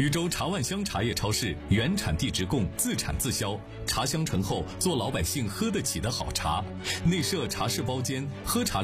禹州茶万乡茶叶超市原产地直供，自产自销，茶香醇厚，做老百姓喝得起的好茶。内设茶室包间，喝茶